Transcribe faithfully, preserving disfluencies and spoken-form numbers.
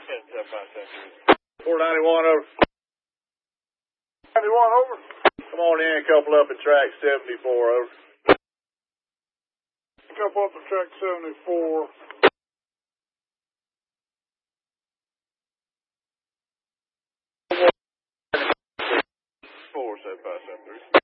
seven five seven three. four ninety-one over. ninety-one over. Come on in, couple up at track seventy-four over. Couple up at track seventy-four. four seven five seven three.